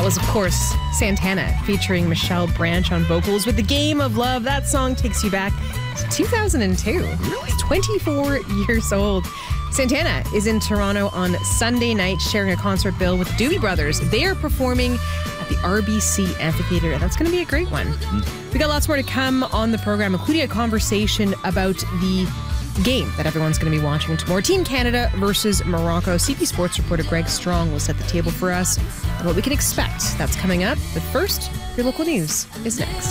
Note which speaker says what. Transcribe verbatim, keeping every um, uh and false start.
Speaker 1: That was, of course, Santana featuring Michelle Branch on vocals with The Game of Love. That song takes you back to two thousand two. Really? twenty-four years old. Santana is in Toronto on Sunday night sharing a concert bill with Doobie Brothers. They are performing at the R B C Amphitheatre, and that's going to be a great one. We got lots more to come on the program, including a conversation about the game that everyone's going to be watching tomorrow. Team Canada versus Morocco. C P Sports reporter Greg Strong will set the table for us on what we can expect. That's coming up. But first, your local news is next.